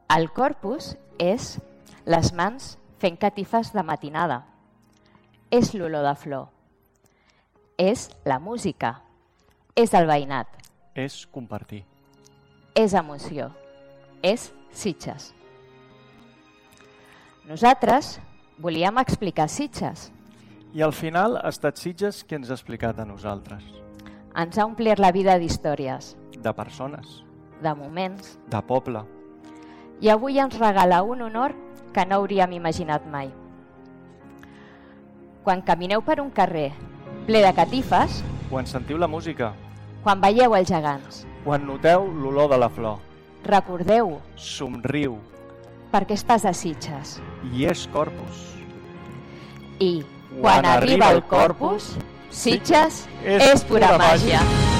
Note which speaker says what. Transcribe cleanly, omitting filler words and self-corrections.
Speaker 1: El corpus és les mans fent catifes de matinada. És l'olor de flor. És la música. És el veïnat.
Speaker 2: És compartir.
Speaker 1: És emoció. És Sitges. Nosaltres volíem explicar Sitges.
Speaker 2: I al final ha estat Sitges qui ens ha explicat a nosaltres.
Speaker 1: Ens ha omplert la vida d'històries,
Speaker 2: De persones,
Speaker 1: de moments,
Speaker 2: de poble.
Speaker 1: i avui ens regala un honor que no hauríem imaginat mai. Quan camineu per un carrer ple de catifes,
Speaker 2: Quan sentiu la música,
Speaker 1: quan veieu els gegants,
Speaker 2: quan noteu l'olor de la flor,
Speaker 1: recordeu
Speaker 2: somriu,
Speaker 1: perquè estàs a Sitges.
Speaker 2: i és Corpus.
Speaker 1: I quan arriba el corpus, Sitges és pura màgia.